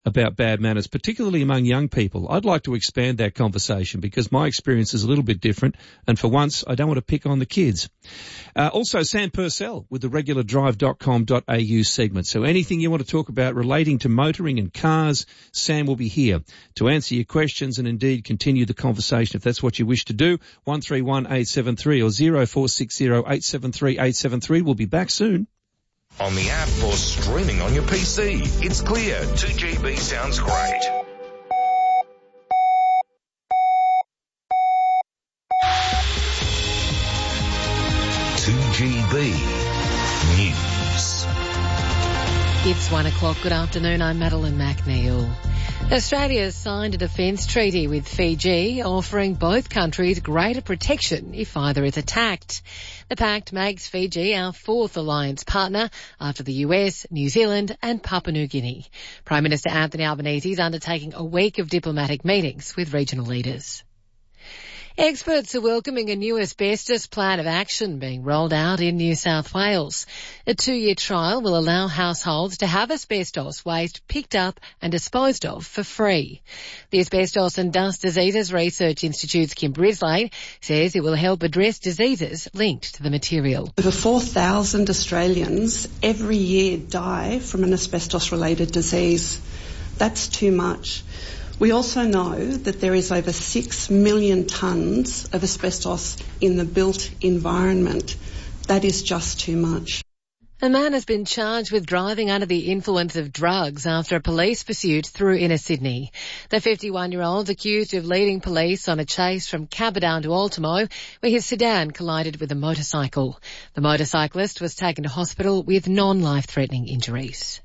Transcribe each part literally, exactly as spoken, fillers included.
about bad manners, particularly among young people. I'd like to expand that conversation because my experience is a little bit different, and for once, I don't want to pick on the kids. Uh, also, Sam Purcell with the regular drive dot com dot a u segment. So anything you want to talk about relating to motoring and cars, Sam will be here to answer your questions and indeed continue the conversation if that's what you wish to do. one three one eight seven three or zero four six zero eight seven three eight seven three. We'll be back soon. On the app or streaming on your P C. It's clear. two G B sounds great. two G B News. It's one o'clock. Good afternoon. I'm Madeline McNeil. Australia has signed a defence treaty with Fiji, offering both countries greater protection if either is attacked. The pact makes Fiji our fourth alliance partner after the U S, New Zealand and Papua New Guinea. Prime Minister Anthony Albanese is undertaking a week of diplomatic meetings with regional leaders. Experts are welcoming a new asbestos plan of action being rolled out in New South Wales. A two-year trial will allow households to have asbestos waste picked up and disposed of for free. The Asbestos and Dust Diseases Research Institute's Kim Brisley says it will help address diseases linked to the material. Over four thousand Australians every year die from an asbestos-related disease. That's too much. We also know that there is over six million tonnes of asbestos in the built environment. That is just too much. A man has been charged with driving under the influence of drugs after a police pursuit through inner Sydney. The fifty-one-year-old's accused of leading police on a chase from Caberdown to Ultimo, where his sedan collided with a motorcycle. The motorcyclist was taken to hospital with non-life-threatening injuries.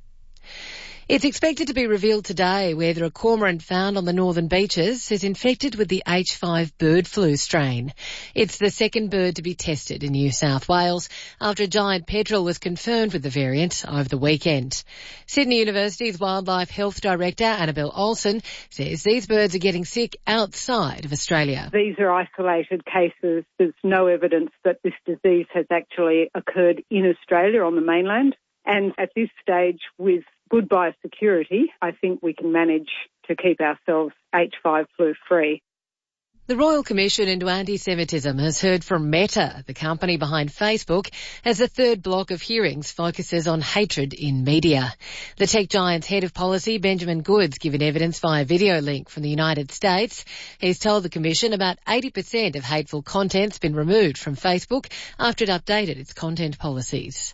It's expected to be revealed today whether a cormorant found on the northern beaches is infected with the H five bird flu strain. It's the second bird to be tested in New South Wales after a giant petrel was confirmed with the variant over the weekend. Sydney University's Wildlife Health Director Annabelle Olsen says these birds are getting sick outside of Australia. These are isolated cases. There's no evidence that this disease has actually occurred in Australia on the mainland. And at this stage, with good biosecurity, I think we can manage to keep ourselves H five flu free. The Royal Commission into Anti-Semitism has heard from Meta, the company behind Facebook, as the third block of hearings focuses on hatred in media. The tech giant's head of policy, Benjamin Good's, given evidence via video link from the United States. He's told the Commission about eighty percent of hateful content's been removed from Facebook after it updated its content policies.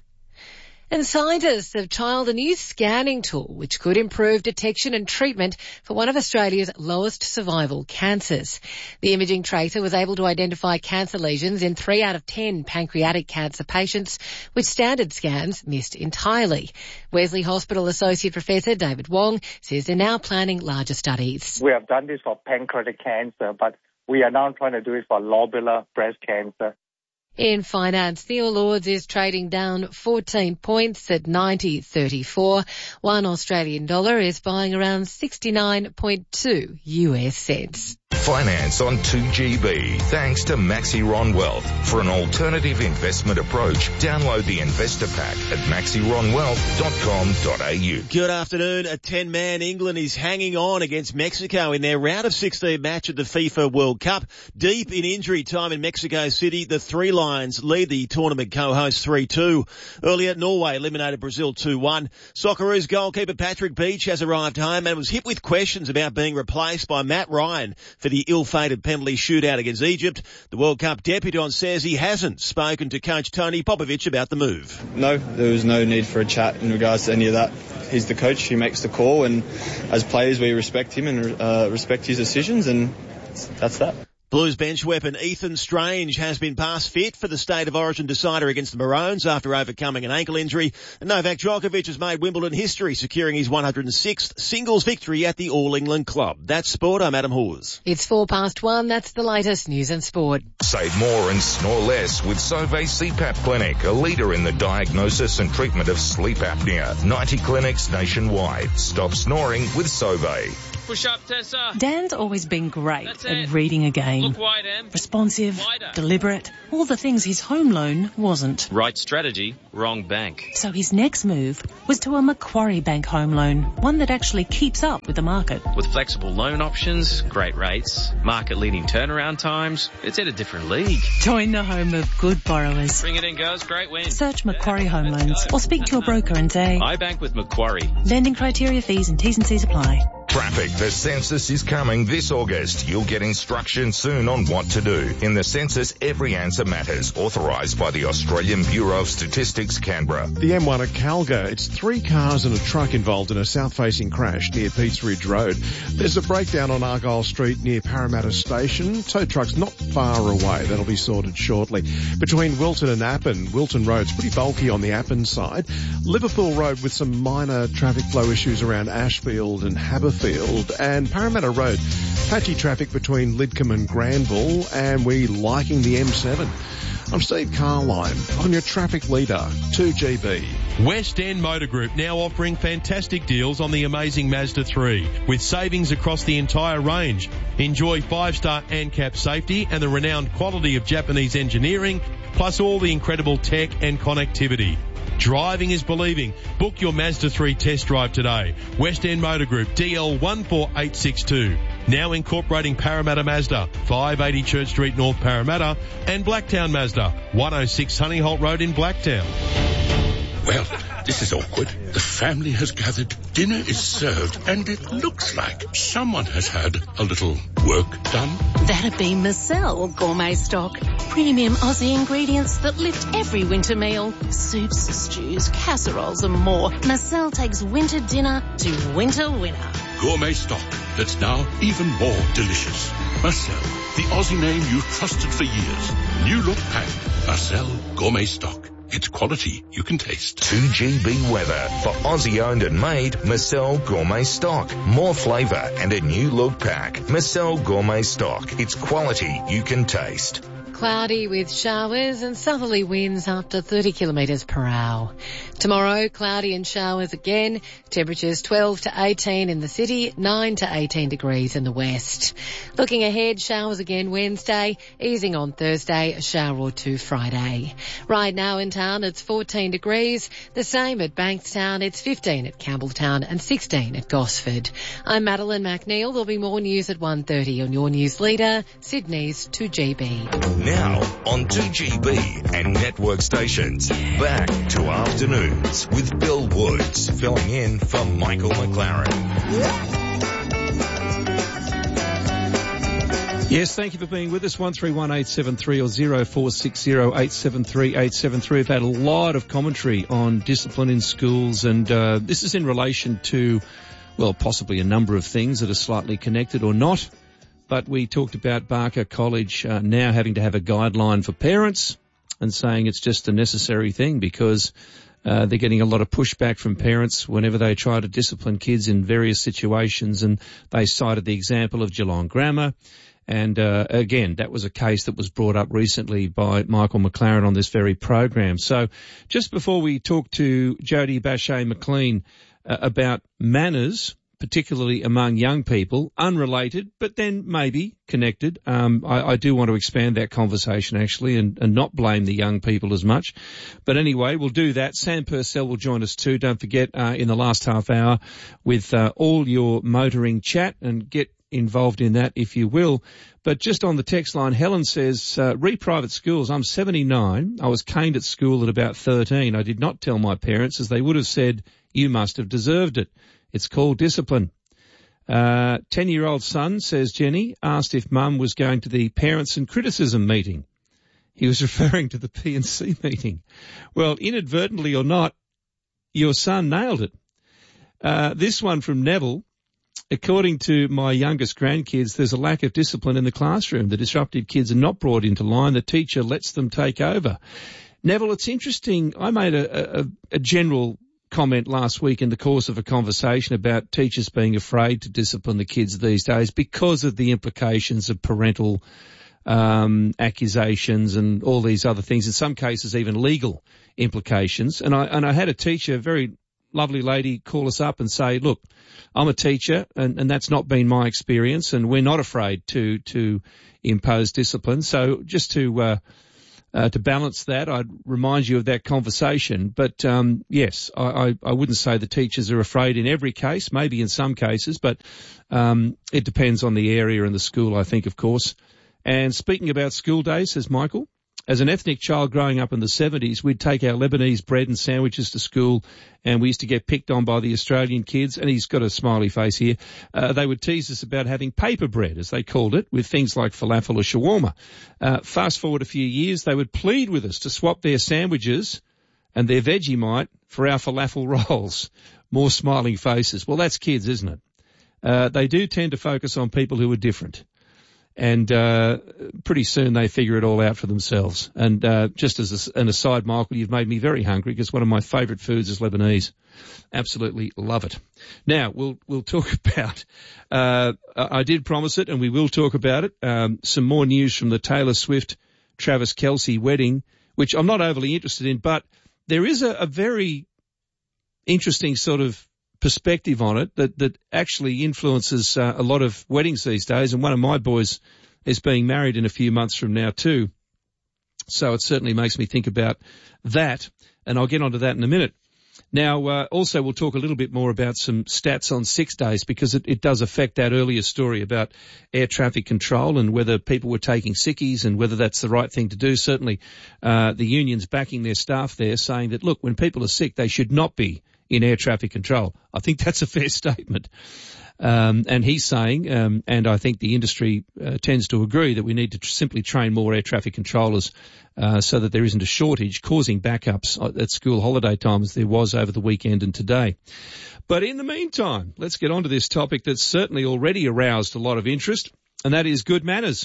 And scientists have trialled a new scanning tool which could improve detection and treatment for one of Australia's lowest survival cancers. The imaging tracer was able to identify cancer lesions in three out of ten pancreatic cancer patients, which standard scans missed entirely. Wesley Hospital Associate Professor David Wong says they're now planning larger studies. We have done this for pancreatic cancer, but we are now trying to do it for lobular breast cancer. In finance, Theo Lords is trading down fourteen points at ninety thirty-four. One Australian dollar is buying around sixty-nine point two U S cents. Finance on two G B. Thanks to Maxiron Wealth. For an alternative investment approach, download the investor pack at maxiron wealth dot com dot a u. Good afternoon. A ten-man England is hanging on against Mexico in their round of sixteen match at the FIFA World Cup. Deep in injury time in Mexico City, the Three Lions lead the tournament co-host three two. Earlier, Norway eliminated Brazil two one. Socceroos goalkeeper Patrick Beach has arrived home and was hit with questions about being replaced by Matt Ryan for the ill-fated penalty shootout against Egypt. The World Cup debutant says he hasn't spoken to coach Tony Popovic about the move. No, there was no need for a chat in regards to any of that. He's the coach, he makes the call, and as players we respect him and uh, respect his decisions, and that's that. Blues bench weapon Ethan Strange has been past fit for the State of Origin decider against the Maroons after overcoming an ankle injury. And Novak Djokovic has made Wimbledon history, securing his one hundred sixth singles victory at the All England Club. That's sport. I'm Adam Hawes. It's four past one. That's the latest news and sport. Save more and snore less with Sauvé C PAP Clinic, a leader in the diagnosis and treatment of sleep apnea. ninety clinics nationwide. Stop snoring with Sauvé. Push up, Tessa. Dan's always been great That's at it. reading a game. Look wide, Em. Responsive, Wider. deliberate, all the things his home loan wasn't. Right strategy, wrong bank. So his next move was to a Macquarie Bank home loan, one that actually keeps up with the market. With flexible loan options, great rates, market-leading turnaround times, it's at a different league. Join the home of good borrowers. Bring it in, girls. Great win. Search Macquarie Home Loans or speak to your broker and say, I bank with Macquarie. lending criteria, fees and T's and C's apply. Traffic. The census is coming this August. You'll get instructions soon on what to do. In the census, every answer matters. Authorised by the Australian Bureau of Statistics, Canberra. The M one at Calga. It's three cars and a truck involved in a south-facing crash near Peats Ridge Road. There's a breakdown on Argyle Street near Parramatta Station. Tow truck's not far away. That'll be sorted shortly. Between Wilton and Appin, Wilton Road's pretty bulky on the Appin side. Liverpool Road with some minor traffic flow issues around Ashfield and Haberfield. And Parramatta Road, patchy traffic between Lidcombe and Granville, and we liking the M seven. I'm Steve Carline on your traffic leader, two G B. West End Motor Group now offering fantastic deals on the amazing Mazda three with savings across the entire range. Enjoy five-star ANCAP safety and the renowned quality of Japanese engineering, plus all the incredible tech and connectivity. Driving is believing. Book your Mazda three test drive today. West End Motor Group, D L one four eight six two. Now incorporating Parramatta Mazda, five eighty Church Street, North Parramatta, and Blacktown Mazda, one oh six Honeyholt Road in Blacktown. Well, this is awkward. The family has gathered, dinner is served, and it looks like someone has had a little work done. That'd be Marcel Gourmet Stock. Premium Aussie ingredients that lift every winter meal. Soups, stews, casseroles and more. Marcel takes winter dinner to winter winner. Gourmet Stock that's now even more delicious. Marcel, the Aussie name you've trusted for years. New look packed. Marcel Gourmet Stock. It's quality you can taste. two G B weather for Aussie owned and made Marcel Gourmet Stock. More flavour and a new look pack. Marcel Gourmet Stock. It's quality you can taste. Cloudy with showers and southerly winds up to thirty kilometres per hour. Tomorrow, cloudy and showers again. Temperatures twelve to eighteen in the city, nine to eighteen degrees in the west. Looking ahead, showers again Wednesday, easing on Thursday, a shower or two Friday. Right now in town, it's fourteen degrees. The same at Bankstown. It's fifteen at Campbelltown and sixteen at Gosford. I'm Madeline McNeil. There'll be more news at one thirty on your news leader, Sydney's two G B. Now on two G B and network stations. Back to afternoons with Bill Woods, filling in for Michael McLaren. Yes, thank you for being with us. one three one eight seven three or zero four six zero eight seven three eight seven three. We've had a lot of commentary on discipline in schools, and uh, this is in relation to, well, possibly a number of things that are slightly connected or not. But we talked about Barker College uh, now having to have a guideline for parents and saying it's just a necessary thing because uh, they're getting a lot of pushback from parents whenever they try to discipline kids in various situations. And they cited the example of Geelong Grammar. And uh, again, that was a case that was brought up recently by Michael McLaren on this very program. So just before we talk to Jody Bachet-McLean uh, about manners, particularly among young people, unrelated, but then maybe connected. Um, I, I do want to expand that conversation actually and, and not blame the young people as much. But anyway, we'll do that. Sam Purcell will join us too. Don't forget, uh, in the last half hour with uh, all your motoring chat, and get involved in that if you will. But just on the text line, Helen says, uh, re private schools. I'm seventy-nine. I was caned at school at about thirteen. I did not tell my parents, as they would have said, you must have deserved it. It's called discipline. Uh, ten-year-old son, says Jenny, asked if mum was going to the parents and criticism meeting. He was referring to the P and C meeting. Well, inadvertently or not, your son nailed it. Uh, this one from Neville. According to my youngest grandkids, there's a lack of discipline in the classroom. The disruptive kids are not brought into line. The teacher lets them take over. Neville, it's interesting. I made a, a, a general comment last week in the course of a conversation about teachers being afraid to discipline the kids these days because of the implications of parental um, accusations and all these other things, in some cases even legal implications. And I, and I had a teacher very lovely lady call us up and say, look, I'm a teacher and, and that's not been my experience and we're not afraid to, to impose discipline. So just to, uh, uh, to balance that, I'd remind you of that conversation. But, um, yes, I, I, I wouldn't say the teachers are afraid in every case, maybe in some cases, but, um, it depends on the area and the school, I think, of course. And speaking about school days, says Michael, as an ethnic child growing up in the seventies, we'd take our Lebanese bread and sandwiches to school and we used to get picked on by the Australian kids, and he's got a smiley face here. Uh, they would tease us about having paper bread, as they called it, with things like falafel or shawarma. Uh, fast forward a few years, they would plead with us to swap their sandwiches and their Vegemite for our falafel rolls. More smiling faces. Well, that's kids, isn't it? Uh, they do tend to focus on people who are different. And uh pretty soon they figure it all out for themselves. And uh just as a, an aside, Michael, you've made me very hungry because one of my favourite foods is Lebanese. Absolutely love it. Now, we'll we'll talk about, uh I did promise it and we will talk about it, um some more news from the Taylor Swift-Travis Kelce wedding, which I'm not overly interested in, but there is a, a very interesting sort of perspective on it that, that actually influences uh, a lot of weddings these days. And one of my boys is being married in a few months from now too. So it certainly makes me think about that. And I'll get onto that in a minute. Now, uh, also we'll talk a little bit more about some stats on six days because it, it does affect that earlier story about air traffic control and whether people were taking sickies and whether that's the right thing to do. Certainly, uh, the union's backing their staff there saying that, look, when people are sick, they should not be in air traffic control. I think that's a fair statement. Um, and he's saying, um, and I think the industry uh, tends to agree, that we need to tr- simply train more air traffic controllers uh, so that there isn't a shortage causing backups at school holiday time as there was over the weekend and today. But in the meantime, let's get on to this topic that's certainly already aroused a lot of interest, and that is good manners.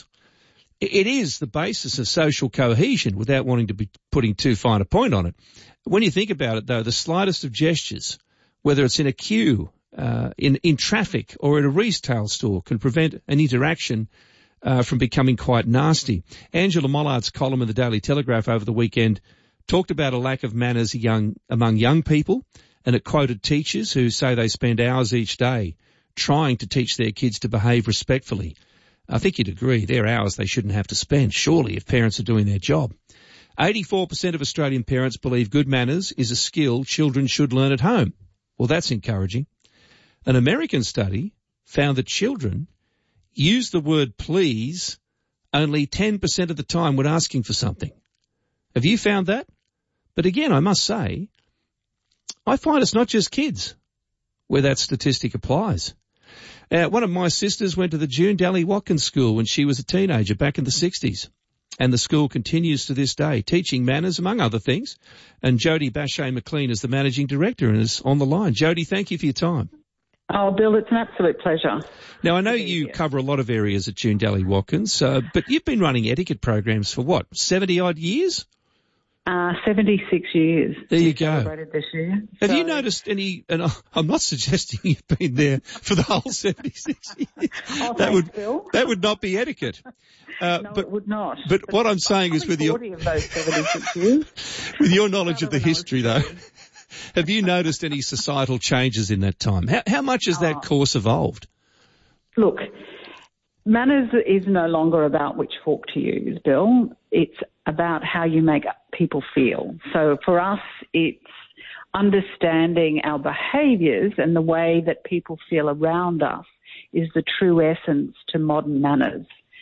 It is the basis of social cohesion without wanting to be putting too fine a point on it. When you think about it, though, the slightest of gestures, whether it's in a queue, uh, in, in traffic or at a retail store, can prevent an interaction uh, from becoming quite nasty. Angela Mollard's column in the Daily Telegraph over the weekend talked about a lack of manners young, among young people, and it quoted teachers who say they spend hours each day trying to teach their kids to behave respectfully. I think you'd agree, they're hours they shouldn't have to spend, surely, if parents are doing their job. eighty-four percent of Australian parents believe good manners is a skill children should learn at home. Well, that's encouraging. An American study found that children use the word please only ten percent of the time when asking for something. Have you found that? But again, I must say, I find it's not just kids where that statistic applies. Uh, one of my sisters went to the June Dally Watkins School when she was a teenager back in the sixties. And the school continues to this day, teaching manners, among other things. And Jodie Bache McLean is the managing director and is on the line. Jodie, thank you for your time. Oh, Bill, it's an absolute pleasure. Now, I know you cover a lot of areas at June Dally Watkins, uh, but you've been running etiquette programs for what, seventy-odd years? Uh, seventy-six years. There you go. Celebrated this year. Have so, you noticed any, and I'm not suggesting you've been there for the whole seventy-six years. Oh, that would, Bill. that would not be etiquette. Uh, no, but, it would not. But, but what I'm saying is with your, of those seventy-six years. with your knowledge of the history though, have you noticed any societal changes in that time? How, how much has that oh. course evolved? Look, manners is no longer about which fork to use, Bill. It's about how you make people feel. So for us, it's understanding our behaviours and the way that people feel around us is the true essence to modern manners.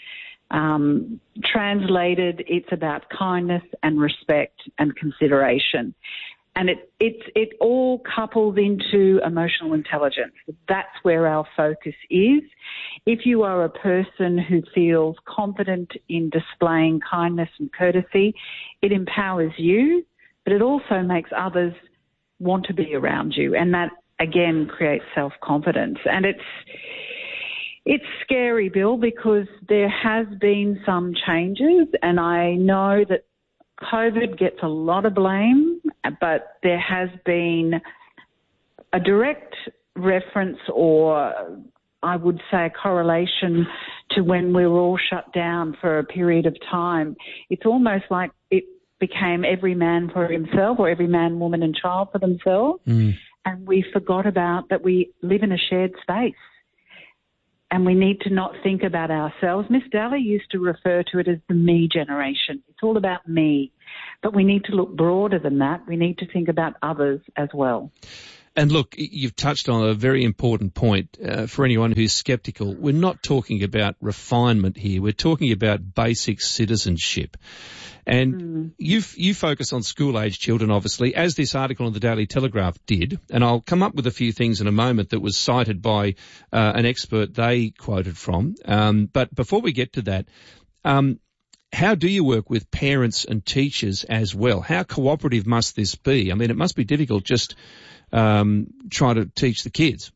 Um, translated, it's about kindness and respect and consideration. And it, it's, it all couples into emotional intelligence. That's where our focus is. If you are a person who feels confident in displaying kindness and courtesy, it empowers you, but it also makes others want to be around you. And that, again, creates self-confidence. And it's, it's scary, Bill, because there has been some changes, and I know that COVID gets a lot of blame, but there has been a direct reference, or I would say a correlation, to when we were all shut down for a period of time. It's almost like it became every man for himself, or every man, woman and child for themselves. Mm. and we forgot about that we live in a shared space. And we need to not think about ourselves. Miss Daly used to refer to it as the me generation. It's all about me. But we need to look broader than that. We need to think about others as well. And look, you've touched on a very important point uh, for anyone who's sceptical. We're not talking about refinement here. We're talking about basic citizenship. And mm. you you focus on school-age children, obviously, as this article in the Daily Telegraph did. And I'll come up with a few things in a moment that was cited by uh, an expert they quoted from. Um, but before we get to that, um, how do you work with parents and teachers as well? How cooperative must this be? I mean, it must be difficult just um, trying to teach the kids.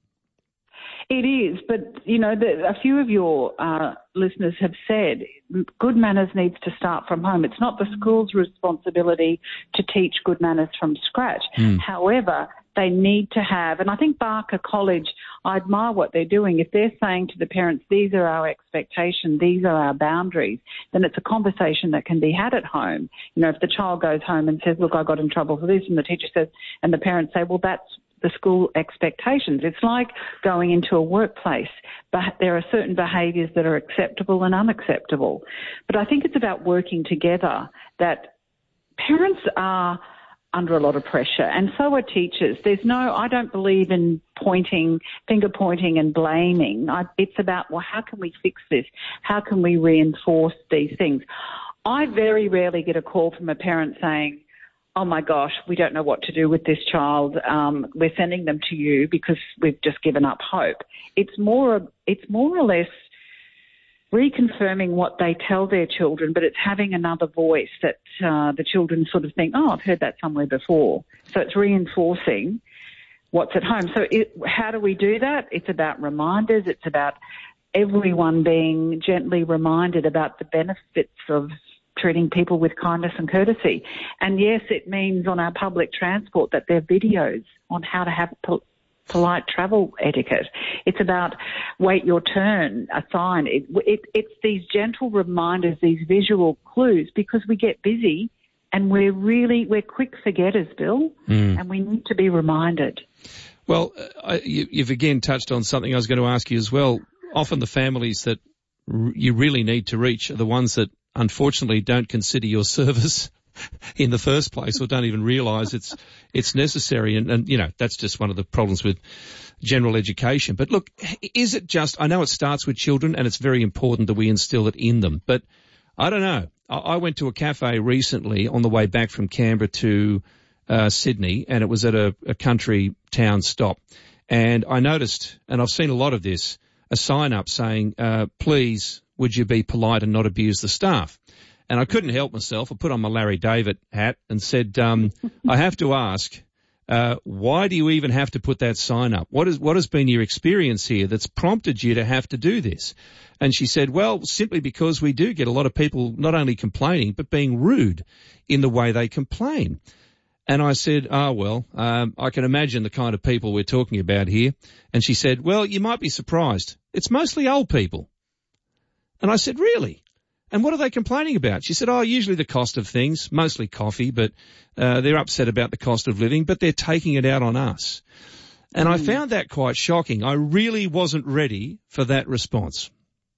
It is, but, you know, the, a few of your uh, listeners have said good manners needs to start from home. It's not the school's responsibility to teach good manners from scratch. Mm. However, they need to have, and I think Barker College, I admire what they're doing. If they're saying to the parents, these are our expectations, these are our boundaries, then it's a conversation that can be had at home. You know, if the child goes home and says, look, I got in trouble for this, and the teacher says, and the parents say, well, that's the school expectations. It's like going into a workplace, but there are certain behaviours that are acceptable and unacceptable. But I think it's about working together, that parents are under a lot of pressure, and so are teachers. There's no, I don't believe in pointing, finger pointing and blaming. I, it's about, well, how can we fix this? How can we reinforce these things? I very rarely get a call from a parent saying, oh my gosh, we don't know what to do with this child. Um, we're sending them to you because we've just given up hope. It's more, it's more or less reconfirming what they tell their children, but it's having another voice that uh, the children sort of think, oh, I've heard that somewhere before. So it's reinforcing what's at home. So it, how do we do that? It's about reminders. It's about everyone being gently reminded about the benefits of treating people with kindness and courtesy. And yes, it means on our public transport that there are videos on how to have pol- polite travel etiquette. It's about wait your turn, a sign. It, it, it's these gentle reminders, these visual clues, because we get busy and we're really, we're quick forgetters, Bill, mm. and we need to be reminded. Well, uh, you, you've again touched on something I was going to ask you as well. Often the families that r- you really need to reach are the ones that unfortunately don't consider your service in the first place or don't even realise it's it's necessary. And, and, you know, that's just one of the problems with general education. But look, is it just, I know it starts with children and it's very important that we instill it in them, but I don't know. I, I went to a cafe recently on the way back from Canberra to uh, Sydney, and it was at a, a country town stop. And I noticed, and I've seen a lot of this, a sign up saying, uh, please, would you be polite and not abuse the staff? And I couldn't help myself. I put on my Larry David hat and said, um, I have to ask, uh, why do you even have to put that sign up? What is, what has been your experience here that's prompted you to have to do this? And she said, well, simply because we do get a lot of people not only complaining, but being rude in the way they complain. And I said, oh, well, um, I can imagine the kind of people we're talking about here. And she said, well, you might be surprised. It's mostly old people. And I said, really? And what are they complaining about? She said, oh, usually the cost of things, mostly coffee, but uh, they're upset about the cost of living, but they're taking it out on us. And mm. I found that quite shocking. I really wasn't ready for that response.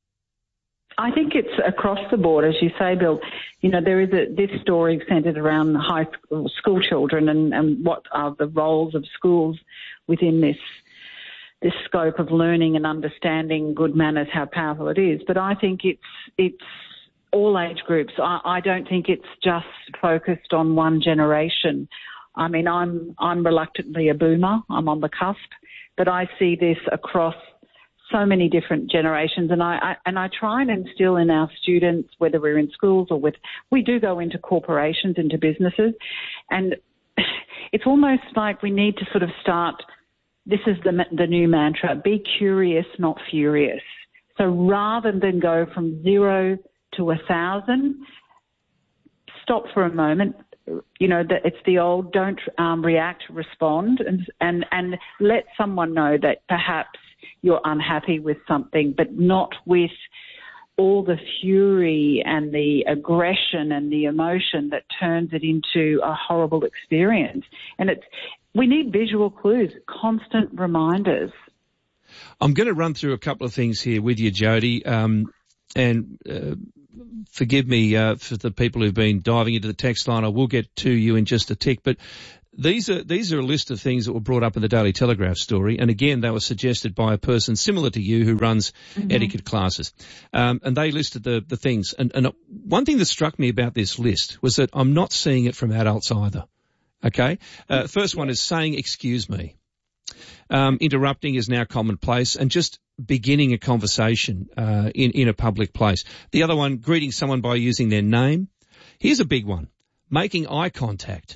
I think it's across the board, as you say, Bill. You know, there is a, this story centred around high school children and, and what are the roles of schools within this this scope of learning and understanding good manners, how powerful it is. But I think it's it's all age groups. I, I don't think it's just focused on one generation. I mean, I'm I'm reluctantly a boomer. I'm on the cusp, but I see this across so many different generations, and I, I and I try and instill in our students, whether we're in schools or with, we do go into corporations, into businesses, and it's almost like we need to sort of start. This is the the new mantra: be curious, not furious. So rather than go from zero to a thousand, stop for a moment. You know, that it's the old don't um, react, respond, and and and let someone know that perhaps you're unhappy with something, but not with all the fury and the aggression and the emotion that turns it into a horrible experience. And it's we need visual clues, constant reminders. I'm going to run through a couple of things here with you, Jody, um, and uh, forgive me uh, for the people who've been diving into the text line. I will get to you in just a tick, but these are these are a list of things that were brought up in the Daily Telegraph story, and again, they were suggested by a person similar to you who runs mm-hmm. etiquette classes, um, and they listed the the things. And, and one thing that struck me about this list was that I'm not seeing it from adults either. Okay, uh, first one is saying "excuse me." Um, interrupting is now commonplace, and just beginning a conversation uh, in in a public place. The other one, greeting someone by using their name. Here's a big one: making eye contact.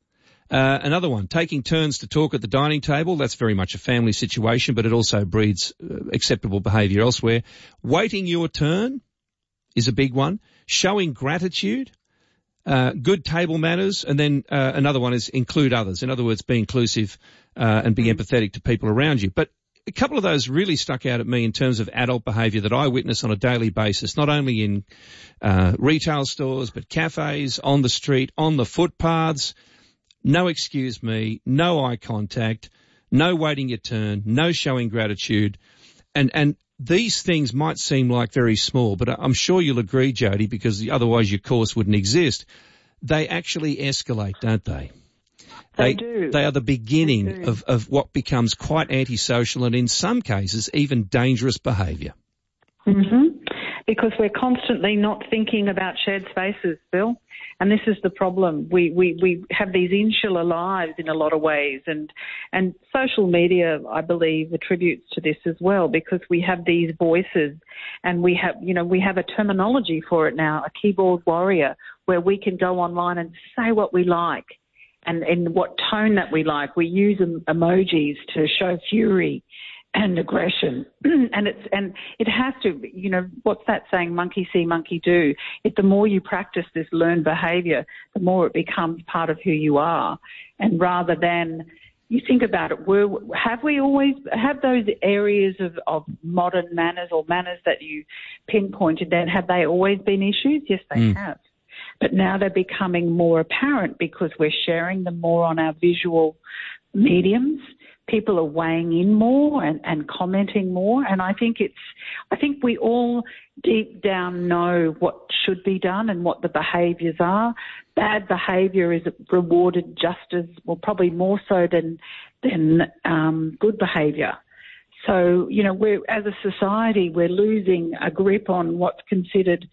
Uh, another one, taking turns to talk at the dining table. That's very much a family situation, but it also breeds uh, acceptable behaviour elsewhere. Waiting your turn is a big one. Showing gratitude, uh, good table manners, and then uh, another one is include others. In other words, be inclusive uh, and be empathetic to people around you. But a couple of those really stuck out at me in terms of adult behaviour that I witness on a daily basis, not only in uh, retail stores, but cafes, on the street, on the footpaths. No excuse me, no eye contact, no waiting your turn, no showing gratitude. And, and these things might seem like very small, but I'm sure you'll agree, Jody, because otherwise your course wouldn't exist. They actually escalate, don't they? They, they do. They are the beginning of, of what becomes quite antisocial and in some cases even dangerous behaviour. Mm-hmm. Because we're constantly not thinking about shared spaces, Bill. And this is the problem. We, we, we have these insular lives in a lot of ways, and, and social media, I believe, attributes to this as well, because we have these voices and we have, you know, we have a terminology for it now, a keyboard warrior, where we can go online and say what we like and in what tone that we like. We use emojis to show fury and aggression, and it's and it has to, you know, what's that saying? Monkey see, monkey do. If the more you practice this learned behaviour, the more it becomes part of who you are. And rather than you think about it, were, have we always have those areas of, of modern manners or manners that you pinpointed? Then have they always been issues? Yes, they mm. have. But now they're becoming more apparent because we're sharing them more on our visual mediums. People are weighing in more and, and commenting more, and I think it's, I think we all deep down know what should be done and what the behaviours are. Bad behaviour is rewarded just as, well, probably more so than than um, good behaviour. So, you know, we're as a society, we're losing a grip on what's considered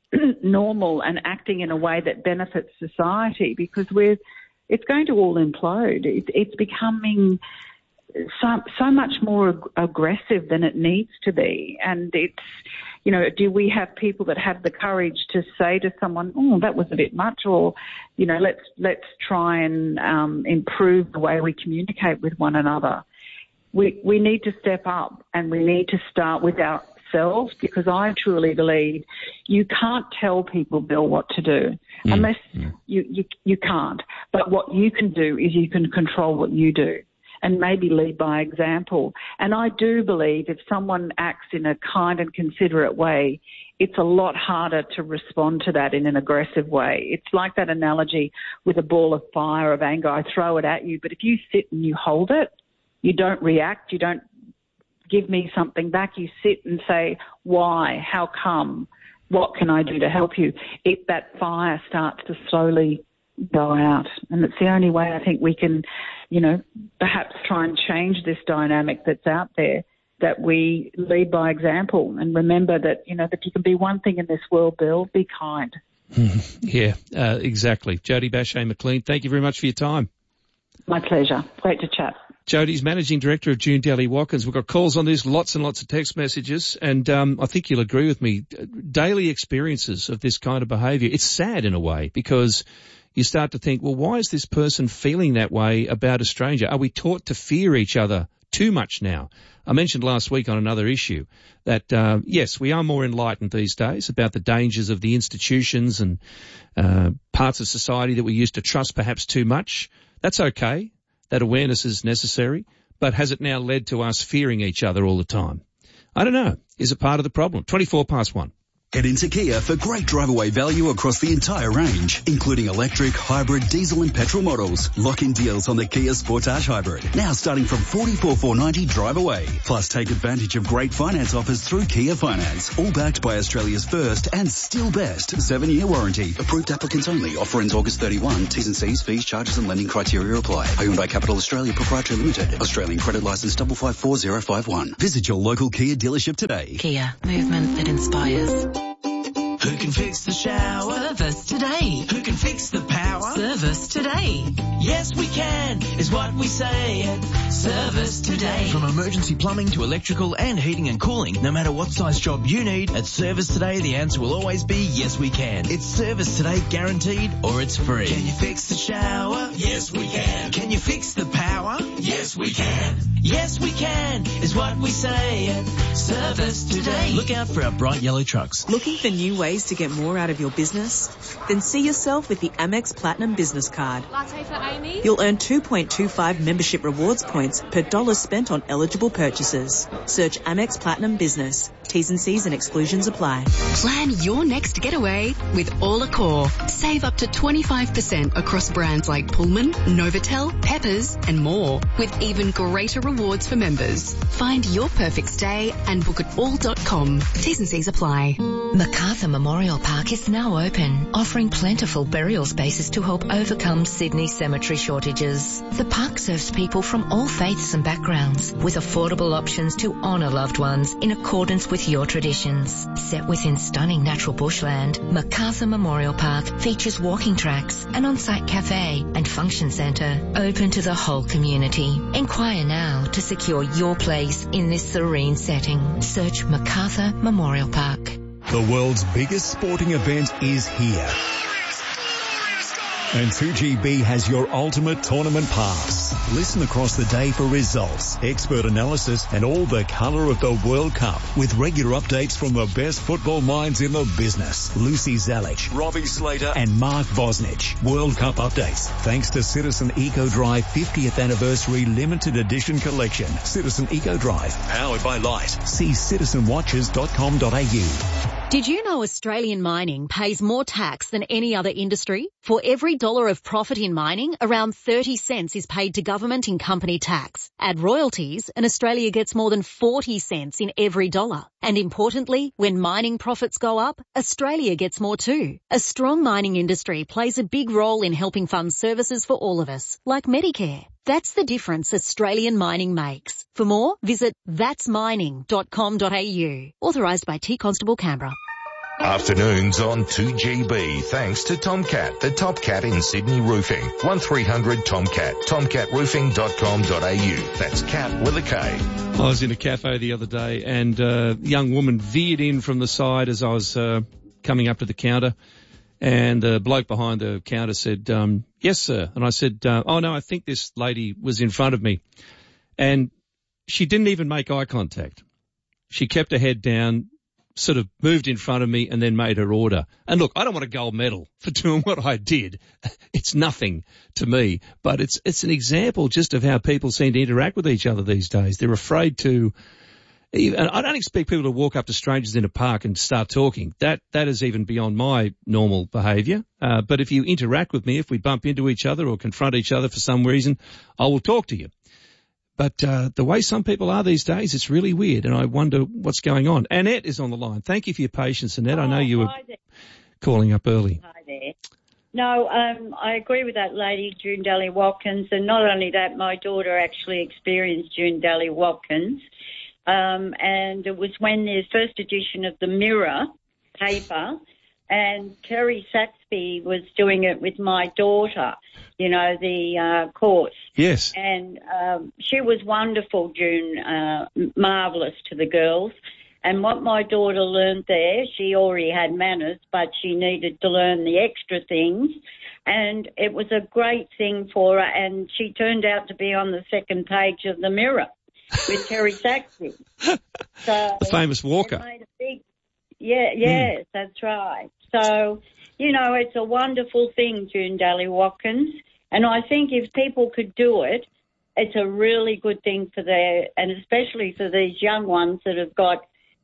normal and acting in a way that benefits society, because we're, it's going to all implode. It, it's becoming so, so much more ag- aggressive than it needs to be. And it's, you know, do we have people that have the courage to say to someone, oh, that was a bit much, or, you know, let's, let's try and um, improve the way we communicate with one another. We, we need to step up, and we need to start with ourselves, because I truly believe you can't tell people, Bill, what to do mm. unless mm. you, you, you can't. But what you can do is you can control what you do and maybe lead by example. And I do believe if someone acts in a kind and considerate way, it's a lot harder to respond to that in an aggressive way. It's like that analogy with a ball of fire of anger. I throw it at you, but if you sit and you hold it, you don't react, you don't give me something back, you sit and say, why, how come, what can I do to help you? It, that fire starts to slowly go out. And it's the only way I think we can, you know, perhaps try and change this dynamic that's out there, that we lead by example and remember that, you know, that you can be one thing in this world, Bill, be kind. Yeah, uh, exactly. Jody Bache-McLean, thank you very much for your time. My pleasure. Great to chat. Head into Kia for great drive-away value across the entire range, including electric, hybrid, diesel and petrol models. Lock-in deals on the Kia Sportage Hybrid, now starting from forty-four thousand four hundred ninety dollars drive away. Plus take advantage of great finance offers through Kia Finance, all backed by Australia's first and still best seven-year warranty. Approved applicants only. Offer ends August thirty-first. T's and C's, fees, charges and lending criteria apply. Hyundai Capital Australia Proprietary Limited. Australian credit licence five five four zero five one. Visit your local Kia dealership today. Kia, movement that inspires. Who can fix the shower? Service today. Who can fix the power? Service today. Yes, we can, is what we say at Service Today. From emergency plumbing to electrical and heating and cooling, no matter what size job you need, at Service Today, the answer will always be yes, we can. It's Service Today guaranteed or it's free. Can you fix the shower? Yes, we can. Can you fix the power? Yes, we can. Yes, we can, is what we say at Service Today. Look out for our bright yellow trucks. Looking for new ways to get more out of your business? Then see yourself with the Amex Platinum Business Card. Latte for Amy. You'll earn two point two five membership rewards points per dollar spent on eligible purchases. Search Amex Platinum Business. T's and C's and exclusions apply. Plan your next getaway with All Accor. Save up to twenty-five percent across brands like Pullman, Novotel, Peppers and more, with even greater rewards for members. Find your perfect stay and book at all dot com. T's and C's apply. Macarthur Memorial Park is now open, offering plentiful burial spaces to help overcome Sydney cemetery shortages. The park serves people from all faiths and backgrounds, with affordable options to honour loved ones in accordance with your traditions. Set within stunning natural bushland, Macarthur Memorial Park features walking tracks, an on-site cafe and function centre open to the whole community. Inquire now to secure your place in this serene setting. Search Macarthur Memorial Park. The world's biggest sporting event is here. And two G B has your ultimate tournament pass. Listen across the day for results, expert analysis and all the colour of the World Cup, with regular updates from the best football minds in the business. Lucy Zalic, Robbie Slater and Mark Vosnich. World Cup updates thanks to Citizen Eco Drive fiftieth Anniversary Limited Edition Collection. Citizen Eco Drive, powered by Light. See citizen watches dot com dot a u. Did you know Australian mining pays more tax than any other industry? For every dollar of profit in mining, around thirty cents is paid to government in company tax. Add royalties and Australia gets more than forty cents in every dollar. And importantly, when mining profits go up, Australia gets more too. A strong mining industry plays a big role in helping fund services for all of us, like Medicare. That's the difference Australian mining makes. For more, visit that's mining dot com dot a u. Authorised by T Constable Canberra. Afternoons on two G B, thanks to Tomcat, the top cat in Sydney roofing. one three hundred Tomcat, tomcat roofing dot com dot a u. That's cat with a K. I was in a cafe the other day and a young woman veered in from the side as I was uh, coming up to the counter. And the bloke behind the counter said, um, yes, sir. And I said, uh, oh, no, I think this lady was in front of me. And she didn't even make eye contact. She kept her head down, sort of moved in front of me and then made her order. And look, I don't want a gold medal for doing what I did. It's nothing to me. But it's it's an example just of how people seem to interact with each other these days. They're afraid to... And I don't expect people to walk up to strangers in a park and start talking. That that is even beyond my normal behaviour. Uh, but if you interact with me, if we bump into each other or confront each other for some reason, I will talk to you. But uh, the way some people are these days, it's really weird, and I wonder what's going on. Annette is on the line. Thank you for your patience, Annette. Oh, I know you were calling up early. Hi there. No, um, I agree with that lady, June Daly Watkins, and not only that, my daughter actually experienced June Daly Watkins. Um, and it was when the first edition of the Mirror paper, and Terry Saxby was doing it with my daughter, you know, the uh, course. Yes. And um, she was wonderful, June, uh, marvellous to the girls. And what my daughter learned there, she already had manners, but she needed to learn the extra things. And it was a great thing for her, and she turned out to be on the second page of the Mirror with Terry Saxby. So the famous Walker. Made a big, yeah, yes, mm. That's right. So, you know, it's a wonderful thing, June Daly Watkins, and I think if people could do it, it's a really good thing for their, and especially for these young ones that have got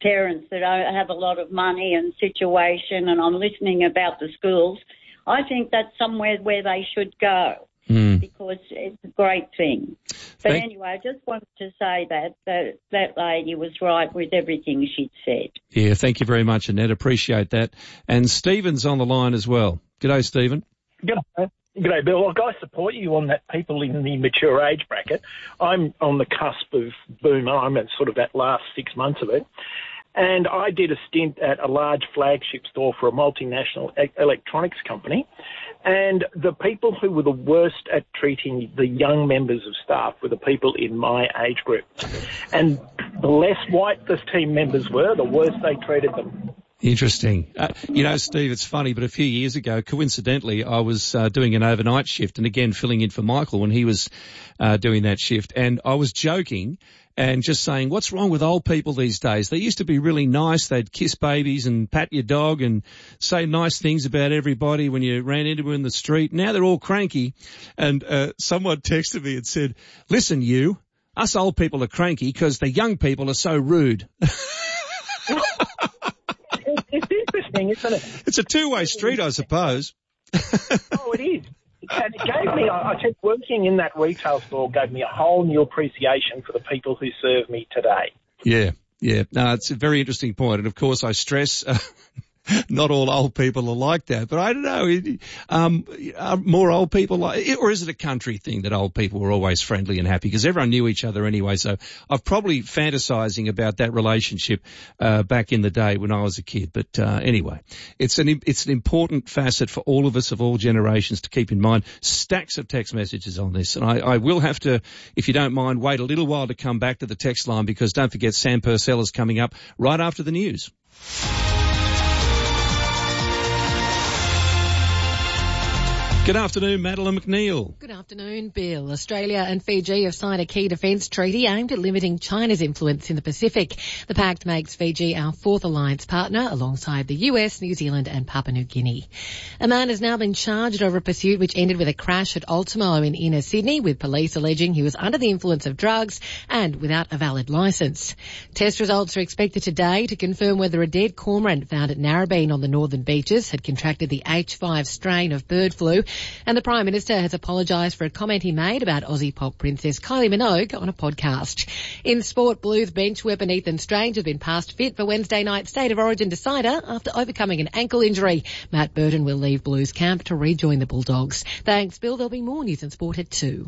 parents that have a lot of money and situation, and I'm listening about the schools, I think that's somewhere where they should go. Mm. Because it's a great thing. But Thank- anyway, I just wanted to say that, that that lady was right with everything she'd said. Yeah, thank you very much, Annette. Appreciate that. And Stephen's on the line as well. G'day, Stephen. G'day. G'day, Bill. Look, I support you on that people in the mature age bracket. I'm on the cusp of boomer. I'm at sort of that last six months of it. And I did a stint at a large flagship store for a multinational e- electronics company. And the people who were the worst at treating the young members of staff were the people in my age group. And the less white the team members were, the worse they treated them. Interesting. Uh, you know, Steve, it's funny, but a few years ago, coincidentally, I was uh, doing an overnight shift and again filling in for Michael when he was uh, doing that shift. And I was joking and just saying, what's wrong with old people these days? They used to be really nice. They'd kiss babies and pat your dog and say nice things about everybody when you ran into them in the street. Now they're all cranky. And uh, someone texted me and said, listen, you, us old people are cranky because the young people are so rude. It's interesting, isn't it? It's a two-way street, I suppose. Oh, it is. And it gave me, I think working in that retail store gave me a whole new appreciation for the people who serve me today. Yeah, yeah. No, it's a very interesting point. And of course I stress, uh, not all old people are like that, but I don't know, um, are more old people like, or is it a country thing that old people were always friendly and happy? Because everyone knew each other anyway. So I've probably fantasizing about that relationship, uh, back in the day when I was a kid. But, uh, anyway, it's an, it's an important facet for all of us of all generations to keep in mind. Stacks of text messages on this. And I, I will have to, if you don't mind, wait a little while to come back to the text line because don't forget Sam Purcell is coming up right after the news. Good afternoon, Madeline McNeil. Good afternoon, Bill. Australia and Fiji have signed a key defence treaty aimed at limiting China's influence in the Pacific. The pact makes Fiji our fourth alliance partner alongside the U S, New Zealand and Papua New Guinea. A man has now been charged over a pursuit which ended with a crash at Ultimo in inner Sydney, with police alleging he was under the influence of drugs and without a valid licence. Test results are expected today to confirm whether a dead cormorant found at Narrabeen on the northern beaches had contracted the H five strain of bird flu. And the Prime Minister has apologised for a comment he made about Aussie pop princess Kylie Minogue on a podcast. In sport, Blues bench weapon Ethan Strange has been passed fit for Wednesday night's State of Origin decider after overcoming an ankle injury. Matt Burton will leave Blues camp to rejoin the Bulldogs. Thanks, Bill. There'll be more news and sport at two.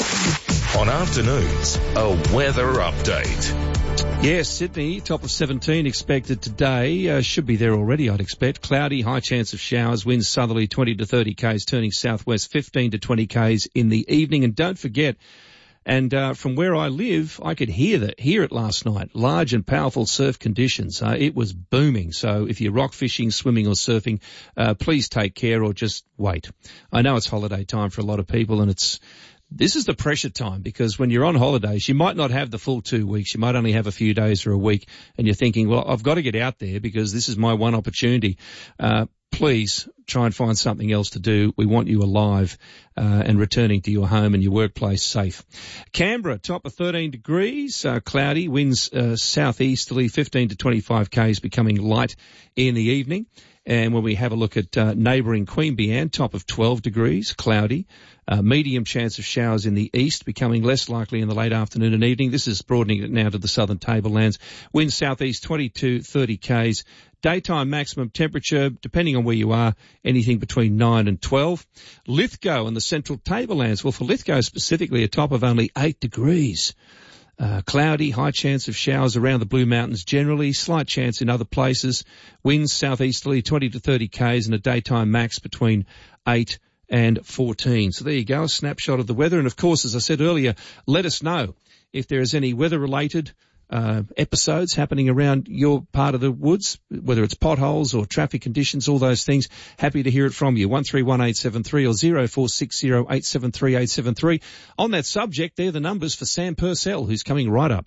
On afternoons, a weather update. Yes, Sydney, top of seventeen expected today. Uh, should be there already, I'd expect. Cloudy, high chance of showers, winds southerly twenty to thirty k's, turning southwest fifteen to twenty k's in the evening. And don't forget, and uh, from where I live, I could hear that, hear it last night. Large and powerful surf conditions. Uh, it was booming. So if you're rock fishing, swimming or surfing, uh, please take care or just wait. I know it's holiday time for a lot of people and it's This is the pressure time because when you're on holidays, you might not have the full two weeks. You might only have a few days or a week and you're thinking, well, I've got to get out there because this is my one opportunity. Uh, please try and find something else to do. We want you alive, uh, and returning to your home and your workplace safe. Canberra, top of thirteen degrees, uh, cloudy, winds, uh, southeasterly fifteen to twenty-five k's, becoming light in the evening. And when we have a look at uh, neighbouring Queanbeyan, top of twelve degrees, cloudy, uh, medium chance of showers in the east, becoming less likely in the late afternoon and evening. This is broadening it now to the southern tablelands. Wind southeast twenty to thirty k's. Daytime maximum temperature, depending on where you are, anything between nine and twelve. Lithgow and the central tablelands. Well, for Lithgow specifically, a top of only eight degrees. Uh, cloudy, high chance of showers around the Blue Mountains generally, slight chance in other places. Winds southeasterly twenty to thirty k's and a daytime max between eight and fourteen. So there you go, a snapshot of the weather. And of course, as I said earlier, let us know if there is any weather-related uh episodes happening around your part of the woods, whether it's potholes or traffic conditions, all those things. Happy to hear it from you. one three one eight seven three or zero four six zero eight seven three eight seven three. On that subject, they're the numbers for Sam Purcell, who's coming right up.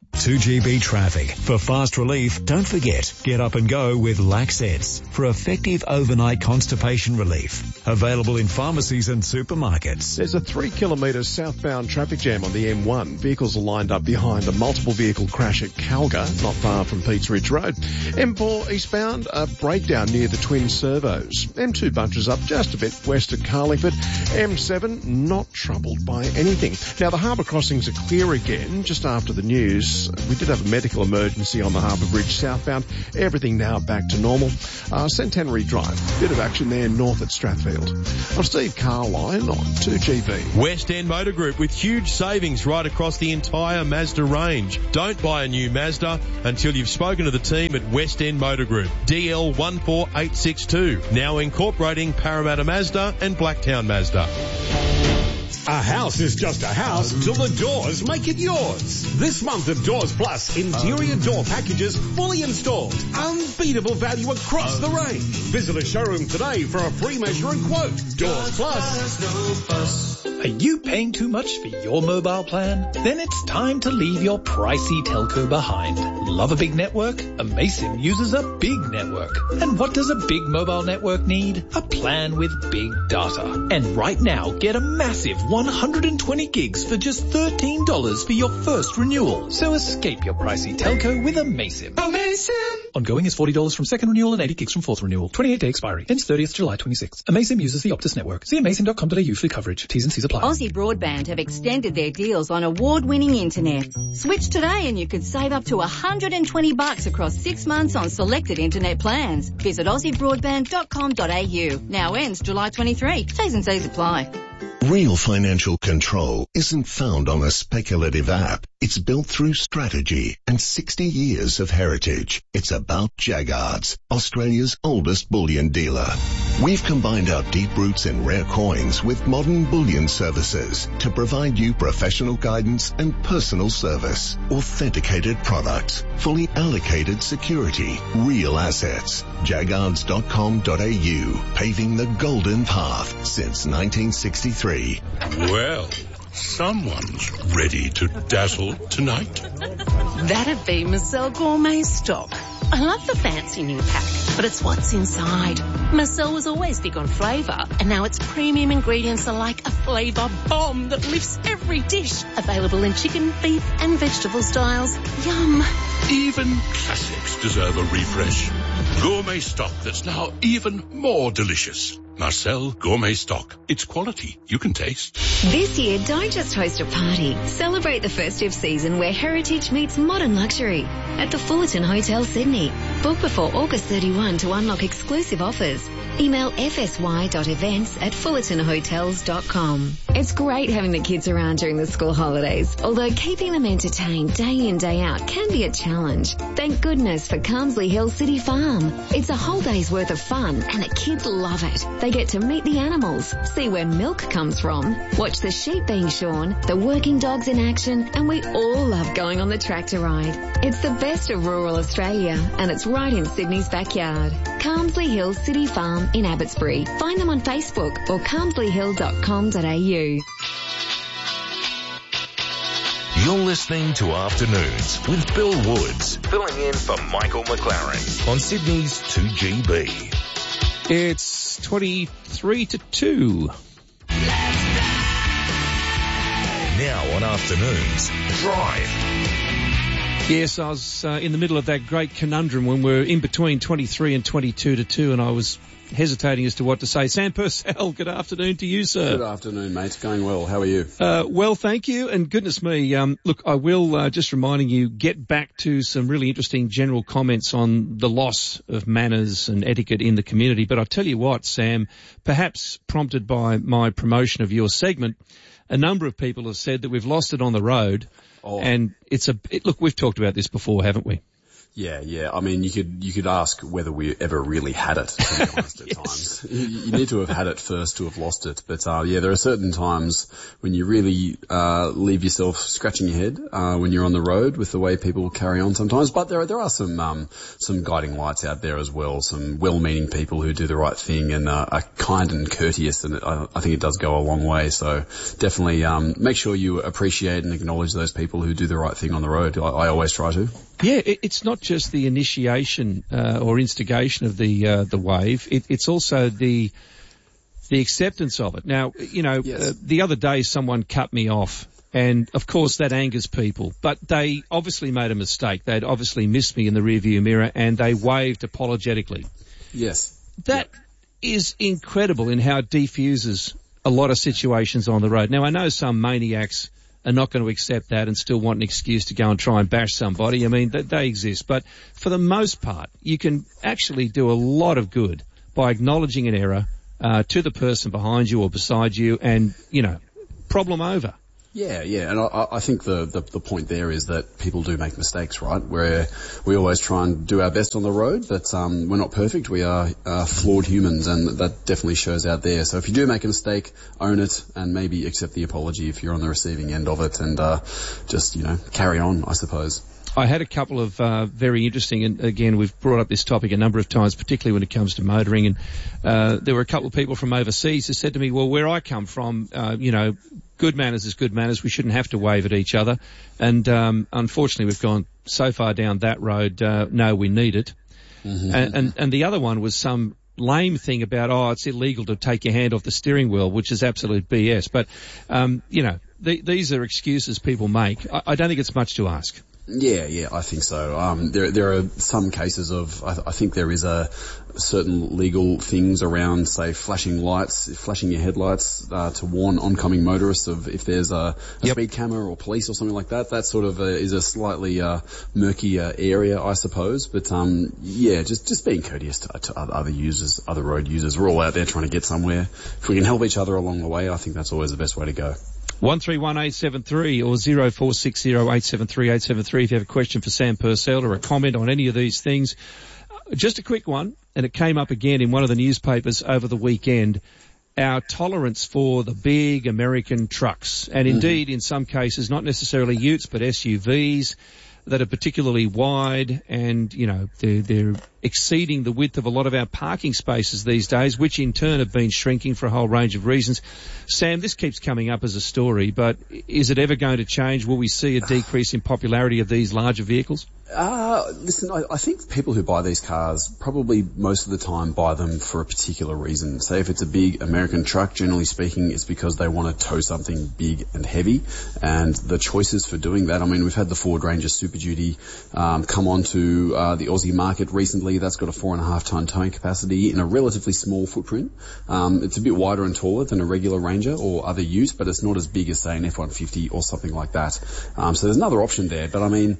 two G B traffic. For fast relief, don't forget, get up and go with Laxets for effective overnight constipation relief. Available in pharmacies and supermarkets. There's a three kilometre southbound traffic jam on the M one. Vehicles are lined up behind a multiple vehicle crash at Calga, not far from Peats Ridge Road. M four eastbound, a breakdown near the twin servos. M two bunches up just a bit west of Carlingford. M seven, not troubled by anything. Now, the harbour crossings are clear again just after the news. We did have a medical emergency on the Harbour Bridge southbound. Everything now back to normal. Uh, Centenary Drive, bit of action there north at Strathfield. I'm Steve Carline on two G B. West End Motor Group with huge savings right across the entire Mazda range. Don't buy a new Mazda until you've spoken to the team at West End Motor Group. D L one four eight six two. Now incorporating Parramatta Mazda and Blacktown Mazda. A house is just a house till the doors make it yours. This month of Doors Plus, interior door packages fully installed. Unbeatable value across the range. Visit a showroom today for a free measure and quote. Doors Plus. Are you paying too much for your mobile plan? Then it's time to leave your pricey telco behind. Love a big network? Amaysim uses a big network. And what does a big mobile network need? A plan with big data. And right now, get a massive one hundred twenty gigs for just thirteen dollars for your first renewal. So escape your pricey telco with Amaysim. Amaysim! Ongoing is forty dollars from second renewal and eighty gigs from fourth renewal. twenty-eight day expiry. Ends thirtieth July twenty-sixth. Amaysim uses the Optus network. See amaysim dot com dot a u for coverage. T's and C's apply. Aussie Broadband have extended their deals on award-winning internet. Switch today and you could save up to one hundred twenty bucks across six months on selected internet plans. Visit aussie broadband dot com dot a u. Now ends July twenty-third. T's and C's apply. Real financial control isn't found on a speculative app. It's built through strategy and sixty years of heritage. It's about Jaggards, Australia's oldest bullion dealer. We've combined our deep roots in rare coins with modern bullion services to provide you professional guidance and personal service. Authenticated products, fully allocated security, real assets. jaggards dot com dot a u, paving the golden path since nineteen sixty-three. Well, someone's ready to dazzle tonight. That'd be Marcel Gourmet Stock. I love the fancy new pack, but it's what's inside. Marcel was always big on flavour, and now its premium ingredients are like a flavour bomb that lifts every dish. Available in chicken, beef and vegetable styles. Yum. Even classics deserve a refresh. Gourmet Stock that's now even more delicious. Marcel Gourmet Stock. It's quality you can taste. This year, don't just host a party. Celebrate the festive season where heritage meets modern luxury at the Fullerton Hotel Sydney. Book before August thirty-first to unlock exclusive offers. Email f s y dot events at fullerton hotels dot com. It's great having the kids around during the school holidays, although keeping them entertained day in, day out can be a challenge. Thank goodness for Carmsley Hill City Farm. It's a whole day's worth of fun and the kids love it. They get to meet the animals, see where milk comes from, watch the sheep being shorn, the working dogs in action, and we all love going on the tractor ride. It's the best of rural Australia and it's right in Sydney's backyard. Carmsley Hill City Farm in Abbotsbury. Find them on Facebook or carmsley hill dot com dot a u. You're listening to Afternoons with Bill Woods, filling in for Michael McLaren on Sydney's two G B. It's twenty-three to two. Now on Afternoons, Drive. Yes, I was uh, in the middle of that great conundrum when we're in between twenty-three and twenty-two to two, and I was hesitating as to what to say. Sam Purcell, good afternoon to you, sir. Good afternoon, mate. Going well. How are you? Uh, well, thank you. And goodness me, um, look, I will, uh, just reminding you, get back to some really interesting general comments on the loss of manners and etiquette in the community. But I'll tell you what, Sam, perhaps prompted by my promotion of your segment, a number of people have said that we've lost it on the road. Oh. And it's a, it, look, we've talked about this before, haven't we? Yeah, yeah. I mean, you could you could ask whether we ever really had it, to be honest, at yes. times. You, you need to have had it first to have lost it. But, uh, yeah, there are certain times when you really uh, leave yourself scratching your head uh, when you're on the road with the way people carry on sometimes. But there are, there are some um, some guiding lights out there as well, some well-meaning people who do the right thing and uh, are kind and courteous, and I, I think it does go a long way. So definitely um, make sure you appreciate and acknowledge those people who do the right thing on the road. I, I always try to. Yeah, it, it's not just the initiation uh, or instigation of the uh, the wave. It, it's also the the acceptance of it. Now, you know, yes. uh, the other day someone cut me off, and of course that angers people. But they obviously made a mistake. They'd obviously missed me in the rearview mirror, and they waved apologetically. Yes, that yep. is incredible in how it defuses a lot of situations on the road. Now, I know some maniacs are not going to accept that and still want an excuse to go and try and bash somebody. I mean, they, they exist. But for the most part, you can actually do a lot of good by acknowledging an error uh, to the person behind you or beside you and, you know, problem over. Yeah, yeah, and I, I think the, the, the point there is that people do make mistakes, right? Where we always try and do our best on the road, but um, we're not perfect. We are uh, flawed humans, and that definitely shows out there. So if you do make a mistake, own it, and maybe accept the apology if you're on the receiving end of it, and uh, just, you know, carry on, I suppose. I had a couple of uh, very interesting, and again, we've brought up this topic a number of times, particularly when it comes to motoring, and uh, there were a couple of people from overseas who said to me, well, where I come from, uh, you know, good manners is good manners. We shouldn't have to wave at each other. And um, unfortunately, we've gone so far down that road, uh, no, we need it. Mm-hmm. And, and, and the other one was some lame thing about, oh, it's illegal to take your hand off the steering wheel, which is absolute B S. But, um, you know, the, these are excuses people make. I, I don't think it's much to ask. Yeah, yeah, I think so. Um, there, there are some cases of, I, I think there is a certain legal things around, say, flashing lights, flashing your headlights, uh, to warn oncoming motorists of if there's a, a yep. speed camera or police or something like that. That sort of uh, is a slightly, uh, murkier area, I suppose. But, um, yeah, just, just being courteous to, to other users, other road users. We're all out there trying to get somewhere. If we can help each other along the way, I think that's always the best way to go. one three one eight seven three or zero four six zero eight seven three eight seven three if you have a question for Sam Purcell or a comment on any of these things. Just a quick one, and it came up again in one of the newspapers over the weekend, our tolerance for the big American trucks, and indeed mm-hmm. in some cases not necessarily utes but S U Vs that are particularly wide, and, you know, they're, they're exceeding the width of a lot of our parking spaces these days, which in turn have been shrinking for a whole range of reasons. Sam, this keeps coming up as a story, but is it ever going to change? Will we see a decrease in popularity of these larger vehicles? Uh, listen, I, I think people who buy these cars probably most of the time buy them for a particular reason. Say if it's a big American truck, generally speaking, it's because they want to tow something big and heavy. And the choices for doing that, I mean, we've had the Ford Ranger Super Duty um, come onto uh, the Aussie market recently. That's got a four and a half ton towing capacity in a relatively small footprint. Um, it's a bit wider and taller than a regular Ranger or other ute, but it's not as big as, say, an F one fifty or something like that. Um, so there's another option there. But I mean,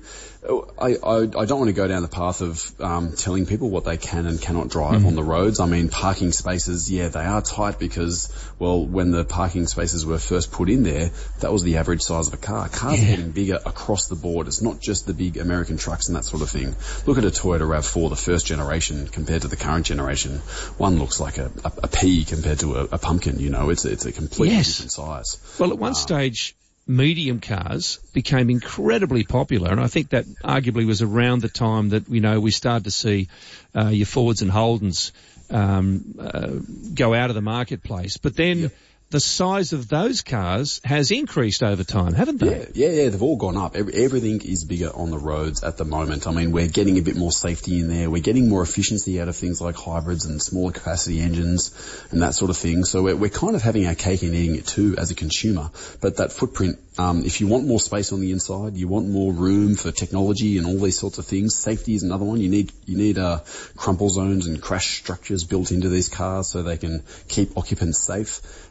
I, I, I don't want to go down the path of um, telling people what they can and cannot drive mm-hmm. on the roads. I mean, parking spaces, yeah, they are tight because, well, when the parking spaces were first put in there, that was the average size of a car. Cars yeah. are getting bigger across the board. It's not just the big American trucks and that sort of thing. Look at a Toyota RAV four, the first generation, compared to the current generation. One looks like a, a, a pea compared to a, a pumpkin, you know. It's, it's a completely yes. different size. Well, at one um, stage, medium cars became incredibly popular, and I think that arguably was around the time that, you know, we started to see uh, your Fords and Holdens um, uh, go out of the marketplace. But then yep. the size of those cars has increased over time, haven't they? Yeah, yeah, yeah, they've all gone up. Every, everything is bigger on the roads at the moment. I mean, we're getting a bit more safety in there. We're getting more efficiency out of things like hybrids and smaller capacity engines and that sort of thing. So we're, we're kind of having our cake and eating it too as a consumer. But that footprint, um, if you want more space on the inside, you want more room for technology and all these sorts of things. Safety is another one. You need, you need, uh, crumple zones and crash structures built into these cars so they can keep occupants safe.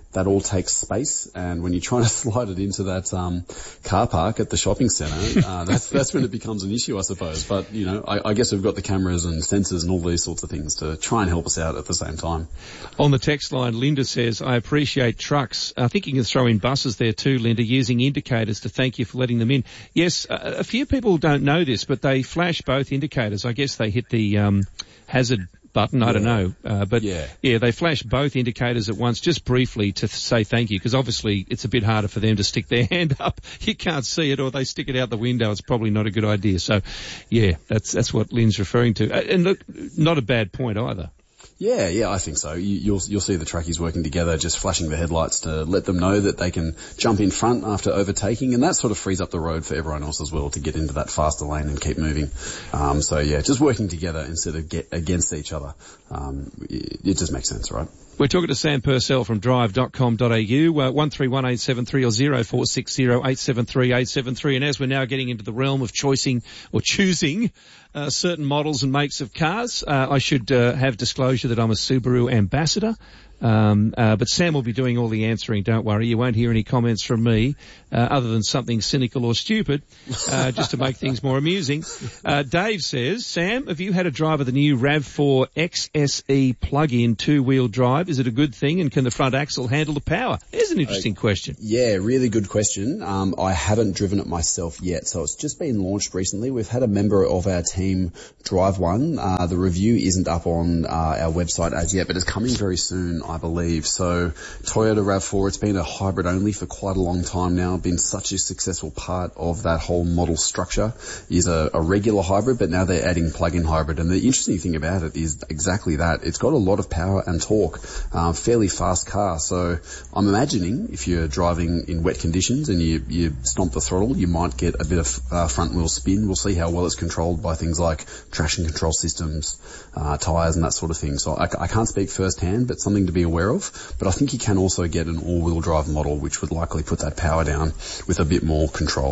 that all takes space, and when you're trying to slide it into that um, car park at the shopping centre, uh, that's that's when it becomes an issue, I suppose. But, you know, I, I guess we've got the cameras and sensors and all these sorts of things to try and help us out at the same time. On the text line, Linda says, I appreciate trucks. I think you can throw in buses there too, Linda, using indicators to thank you for letting them in. Yes, a, a few people don't know this, but they flash both indicators. I guess they hit the um, hazard button, I yeah. don't know. Uh, but yeah. yeah, they flash both indicators at once just briefly to th- say thank you, because obviously it's a bit harder for them to stick their hand up. You can't see it, or they stick it out the window. It's probably not a good idea. So, yeah, that's that's what Lynn's referring to. Uh, and look, not a bad point either. Yeah, yeah, I think so. You, you'll you'll see the trackies working together, just flashing the headlights to let them know that they can jump in front after overtaking, and that sort of frees up the road for everyone else as well to get into that faster lane and keep moving. Um, so yeah, just working together instead of get against each other. Um, it, it just makes sense, right? We're talking to Sam Purcell from drive dot com dot a u, uh, one three one eight seven three or zero four six zero eight seven three eight seven three. And as we're now getting into the realm of choosing or choosing uh, certain models and makes of cars, uh, I should uh, have disclosure that I'm a Subaru ambassador. Um, uh, but Sam will be doing all the answering, don't worry. You won't hear any comments from me, uh, other than something cynical or stupid, uh, just to make things more amusing. Uh, Dave says, Sam, have you had a drive of the new RAV four X S E plug-in two-wheel drive? Is it a good thing, and can the front axle handle the power? Here's an interesting uh, question. Yeah, really good question. Um, I haven't driven it myself yet, so it's just been launched recently. We've had a member of our team drive one. Uh, the review isn't up on uh, our website as yet, but it's coming very soon, I believe. So Toyota RAV four, it's been a hybrid only for quite a long time now, been such a successful part of that whole model structure, is a, a regular hybrid, but now they're adding plug-in hybrid. And the interesting thing about it is exactly that. It's got a lot of power and torque, um, fairly fast car. So I'm imagining if you're driving in wet conditions and you, you stomp the throttle, you might get a bit of uh, front wheel spin. We'll see how well it's controlled by things like traction control systems, uh, tyres and that sort of thing. So I, I can't speak firsthand, but something to be aware of. But I think you can also get an all-wheel drive model, which would likely put that power down with a bit more control.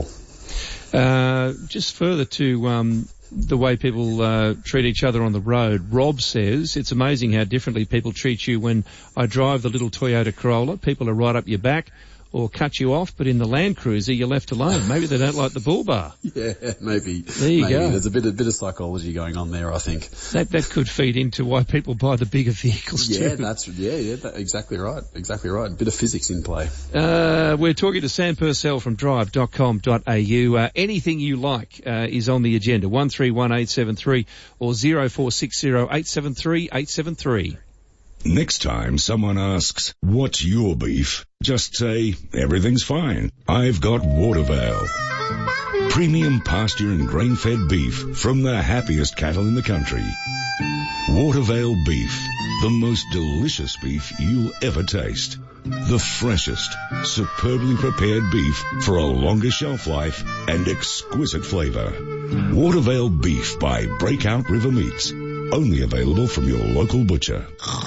Uh, just further to um, the way people uh, treat each other on the road, Rob says, it's amazing how differently people treat you. When I drive the little Toyota Corolla, people are right up your back or cut you off, but in the Land Cruiser, you're left alone. Maybe they don't like the bull bar. Yeah, maybe. There you maybe. go. There's a bit, a bit of psychology going on there, I think. That that could feed into why people buy the bigger vehicles yeah, too. That's, yeah, yeah, that, exactly right. Exactly right. A bit of physics in play. Uh, we're talking to Sam Purcell from drive dot com dot a u. Uh, anything you like uh, is on the agenda. one three one eight seven three or zero four six zero eight seven three eight seven three. Next time someone asks, what's your beef? Just say, everything's fine. I've got Watervale. Premium pasture and grain-fed beef from the happiest cattle in the country. Watervale beef, the most delicious beef you'll ever taste. The freshest, superbly prepared beef for a longer shelf life and exquisite flavor. Watervale beef by Breakout River Meats. Only available from your local butcher.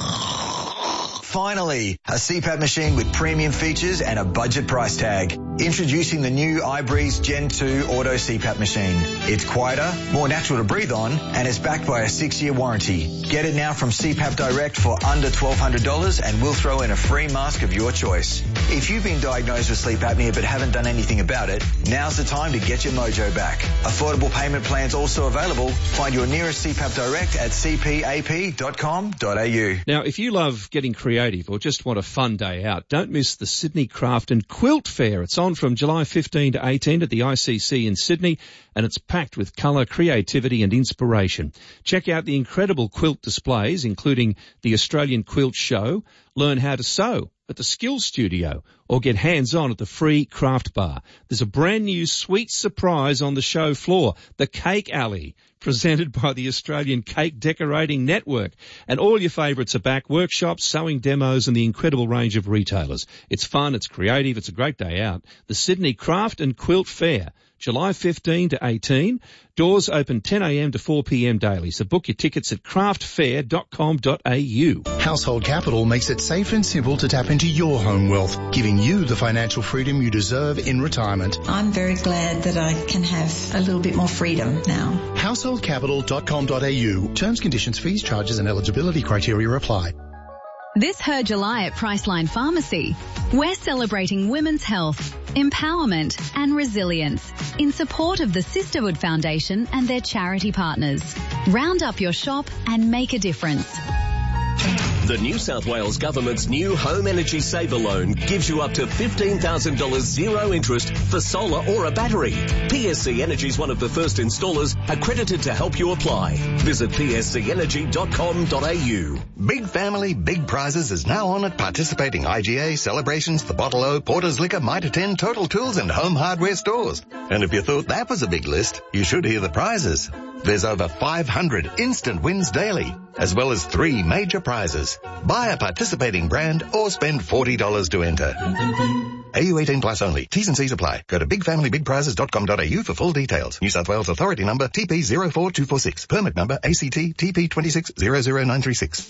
Finally, a C PAP machine with premium features and a budget price tag. Introducing the new iBreeze Gen two Auto C PAP machine. It's quieter, more natural to breathe on, and it's backed by a six-year warranty. Get it now from C PAP Direct for under twelve hundred dollars, and we'll throw in a free mask of your choice. If you've been diagnosed with sleep apnea but haven't done anything about it, now's the time to get your mojo back. Affordable payment plans also available. Find your nearest C PAP Direct at c p a p dot com dot a u. Now, if you love getting creative or just want a fun day out, don't miss the Sydney Craft and Quilt Fair. It's on from July fifteenth to eighteenth at the I C C in Sydney, and it's packed with colour, creativity and inspiration. Check out the incredible quilt displays, including the Australian Quilt Show, learn how to sew at the Skills Studio, or get hands-on at the free craft bar. There's a brand new sweet surprise on the show floor, the Cake Alley, presented by the Australian Cake Decorating Network. And all your favourites are back, workshops, sewing demos and the incredible range of retailers. It's fun, it's creative, it's a great day out. The Sydney Craft and Quilt Fair, July fifteenth to eighteenth. Doors open ten a m to four p m daily, so book your tickets at craft fair dot com dot a u. Household Capital makes it safe and simple to tap into your home wealth, giving you the financial freedom you deserve in retirement. I'm very glad that I can have a little bit more freedom now. household capital dot com dot a u. Terms, conditions, fees, charges and eligibility criteria apply. This Her July at Priceline Pharmacy, we're celebrating women's health, empowerment and resilience in support of the Sisterhood Foundation and their charity partners. Round up your shop and make a difference. The New South Wales Government's new Home Energy Saver Loan gives you up to fifteen thousand dollars zero interest for solar or a battery. P S C Energy is one of the first installers accredited to help you apply. Visit p s c energy dot com dot a u. Big Family, Big Prizes is now on at participating I G A, Celebrations, The Bottle O, Porter's Liquor, Mitre ten, Total Tools and Home Hardware stores. And if you thought that was a big list, you should hear the prizes. There's over five hundred instant wins daily, as well as three major prizes. Buy a participating brand or spend forty dollars to enter. A U eighteen plus only. T's and C's apply. Go to big family big prizes dot com dot a u for full details. New South Wales Authority number T P zero four two four six. Permit number A C T T P two six zero zero nine three six.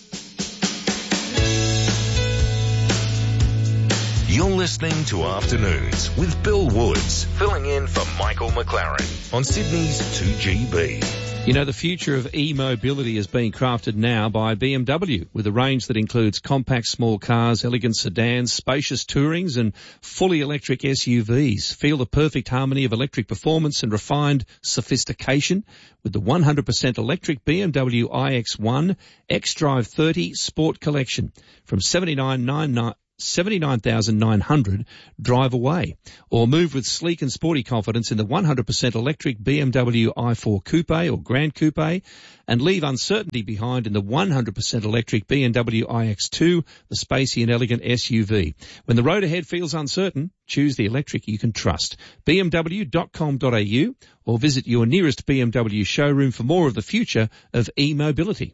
You're listening to Afternoons with Bill Woods, filling in for Michael McLaren on Sydney's two G B. You know, the future of e-mobility is being crafted now by B M W with a range that includes compact small cars, elegant sedans, spacious tourings and fully electric S U Vs. Feel the perfect harmony of electric performance and refined sophistication with the one hundred percent electric B M W i X one X-Drive thirty Sport Collection from seventy-nine thousand nine hundred drive away, or move with sleek and sporty confidence in the one hundred percent electric B M W i four Coupe or Grand Coupe and leave uncertainty behind in the one hundred percent electric B M W i X two, the spacey and elegant S U V. When the road ahead feels uncertain, choose the electric you can trust. b m w dot com dot a u or visit your nearest B M W showroom for more of the future of e-mobility.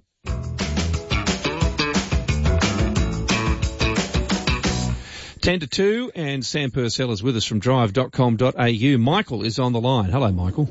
ten to two, and Sam Purcell is with us from drive dot com dot a u. Michael is on the line. Hello, Michael.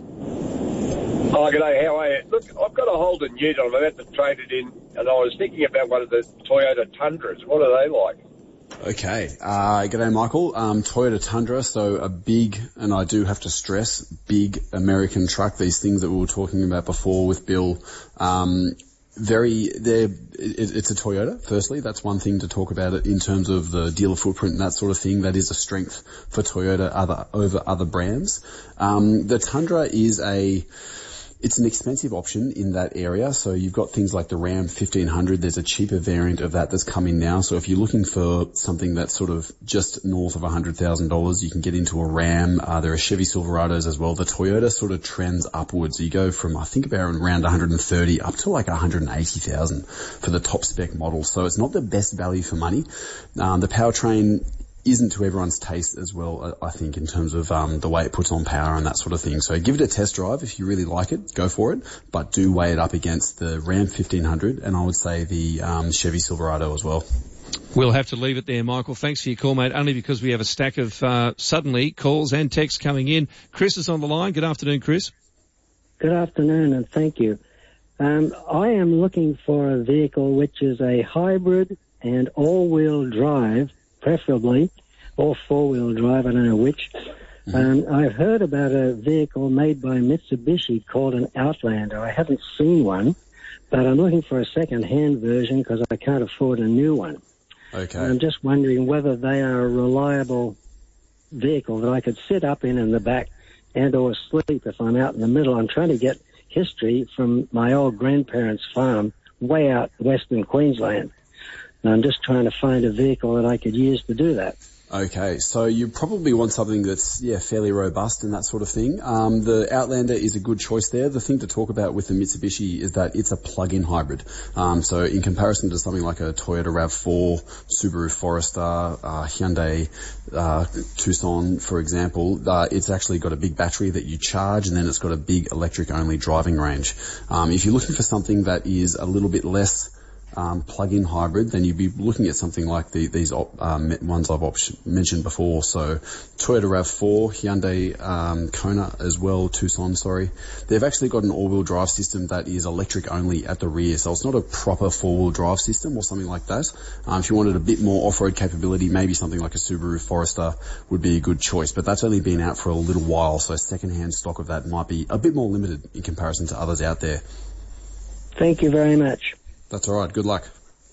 Oh, g'day. How are you? Look, I've got a Holden Ute. I'm about to trade it in, and I was thinking about one of the Toyota Tundras. What are they like? Okay. Uh, g'day, Michael. Um, Toyota Tundra, so a big, and I do have to stress, big American truck. These things that we were talking about before with Bill, um, Very, they're, it, it's a Toyota, firstly. That's one thing to talk about it in terms of the dealer footprint and that sort of thing. That is a strength for Toyota other, over other brands. Um, the Tundra is a, it's an expensive option in that area. So you've got things like the Ram fifteen hundred. There's a cheaper variant of that that's coming now. So if you're looking for something that's sort of just north of one hundred thousand dollars, you can get into a Ram. Uh, there are Chevy Silverados as well. The Toyota sort of trends upwards. You go from, I think, about around one hundred thirty up to like one hundred eighty thousand for the top spec model. So it's not the best value for money. Um, the powertrain isn't to everyone's taste as well, I think, in terms of um, the way it puts on power and that sort of thing. So give it a test drive if you really like it. Go for it, but do weigh it up against the Ram fifteen hundred and I would say the um, Chevy Silverado as well. We'll have to leave it there, Michael. Thanks for your call, mate, only because we have a stack of uh, suddenly calls and texts coming in. Chris is on the line. Good afternoon, Chris. Good afternoon, and thank you. Um, I am looking for a vehicle which is a hybrid and all-wheel drive, preferably, or four-wheel drive, I don't know which. Mm-hmm. Um, I've heard about a vehicle made by Mitsubishi called an Outlander. I haven't seen one, but I'm looking for a second-hand version because I can't afford a new one. Okay. And I'm just wondering whether they are a reliable vehicle that I could sit up in in the back and or sleep if I'm out in the middle. I'm trying to get history from my old grandparents' farm way out western Queensland. And I'm just trying to find a vehicle that I could use to do that. Okay, so you probably want something that's, yeah, fairly robust and that sort of thing. Um, the Outlander is a good choice there. The thing to talk about with the Mitsubishi is that it's a plug-in hybrid. Um, so in comparison to something like a Toyota RAV four, Subaru Forester, uh, Hyundai, uh, Tucson, for example, uh, it's actually got a big battery that you charge and then it's got a big electric-only driving range. Um, if you're looking for something that is a little bit less Um, plug-in hybrid, then you'd be looking at something like the, these op, um, ones I've op- mentioned before. So Toyota RAV four, Hyundai um, Kona as well, Tucson, sorry. They've actually got an all-wheel drive system that is electric only at the rear. So it's not a proper four-wheel drive system or something like that. Um, if you wanted a bit more off-road capability, maybe something like a Subaru Forester would be a good choice. But that's only been out for a little while, so second-hand stock of that might be a bit more limited in comparison to others out there. Thank you very much. That's all right. Good luck.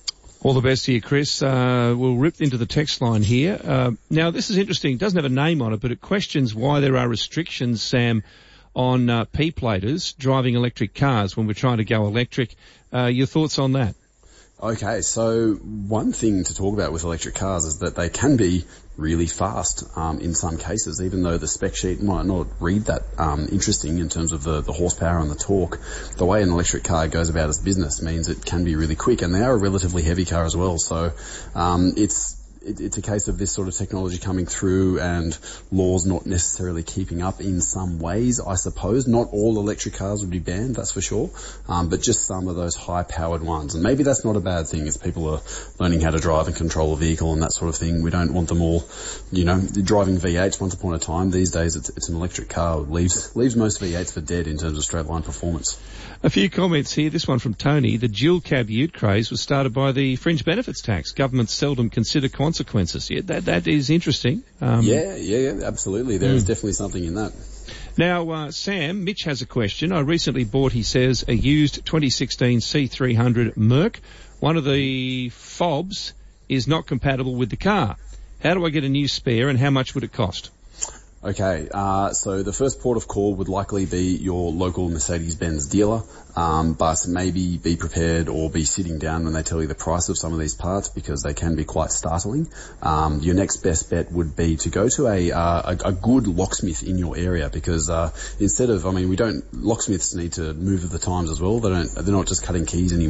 All the best to you, Chris. Uh, we'll rip into the text line here. Uh, now, this is interesting. It doesn't have a name on it, but it questions why there are restrictions, Sam, on uh, P-platers driving electric cars when we're trying to go electric. Uh, your thoughts on that? Okay, so one thing to talk about with electric cars is that they can be really fast um, in some cases, even though the spec sheet might not read that um, interesting in terms of the, the horsepower and the torque. The way an electric car goes about its business means it can be really quick, and they are a relatively heavy car as well. So um, it's it, it's a case of this sort of technology coming through and laws not necessarily keeping up in some ways, I suppose. Not all electric cars would be banned, that's for sure, um, but just some of those high-powered ones. And maybe that's not a bad thing as people are learning how to drive and control a vehicle and that sort of thing. We don't want them all, you know, driving V eights once upon a time. These days it's, it's an electric car. It leaves, leaves most V eights for dead in terms of straight-line performance. A few comments here. This one from Tony. The dual cab ute craze was started by the fringe benefits tax. Governments seldom consider consequences. Yeah, that that is interesting. Um, yeah, yeah, yeah, absolutely. There mm. is definitely something in that. Now, uh, Sam, Mitch has a question. I recently bought, he says, a used twenty sixteen C three hundred Merc. One of the fobs is not compatible with the car. How do I get a new spare, and how much would it cost? Okay, uh, so the first port of call would likely be your local Mercedes-Benz dealer, um, but maybe be prepared or be sitting down when they tell you the price of some of these parts, because they can be quite startling. Um, your next best bet would be to go to a, uh, a, a good locksmith in your area, because uh, instead of, I mean, we don't, locksmiths need to move with the times as well. They don't, they're not just cutting keys anymore.